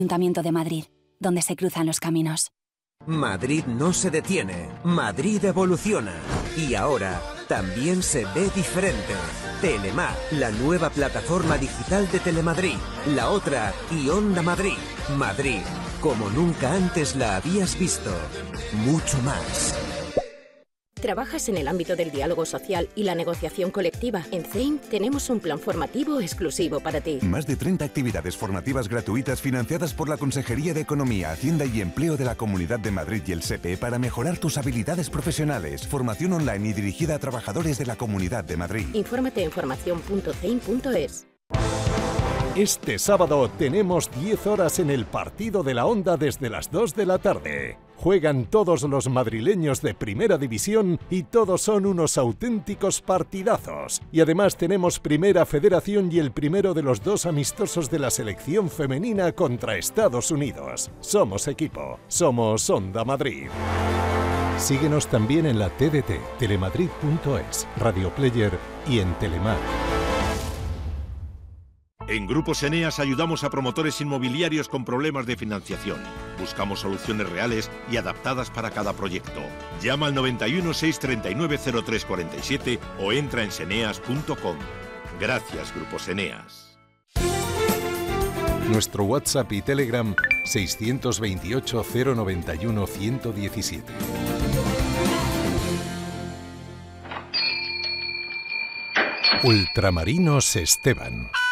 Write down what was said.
Ayuntamiento de Madrid, donde se cruzan los caminos. Madrid no se detiene, Madrid evoluciona. Y ahora también se ve diferente. Telemar, la nueva plataforma digital de Telemadrid. La otra, y Onda Madrid. Madrid, como nunca antes la habías visto. Mucho más. ¿Trabajas en el ámbito del diálogo social y la negociación colectiva? En CEIM tenemos un plan formativo exclusivo para ti. Más de 30 actividades formativas gratuitas financiadas por la Consejería de Economía, Hacienda y Empleo de la Comunidad de Madrid y el SEPE para mejorar tus habilidades profesionales. Formación online y dirigida a trabajadores de la Comunidad de Madrid. Infórmate en formación.ceim.es. Este sábado tenemos 10 horas en el partido de la Onda desde las 2 de la tarde. Juegan todos los madrileños de Primera División y todos son unos auténticos partidazos. Y además tenemos Primera Federación y el primero de los 2 amistosos de la selección femenina contra Estados Unidos. Somos equipo, somos Onda Madrid. Síguenos también en la TDT, telemadrid.es, Radio Player y en Telemar. En Grupos Eneas ayudamos a promotores inmobiliarios con problemas de financiación. Buscamos soluciones reales y adaptadas para cada proyecto. Llama al 91 639 0347 o entra en seneas.com. Gracias, Grupos Eneas. Nuestro WhatsApp y Telegram 628 091 117. Ultramarinos Esteban.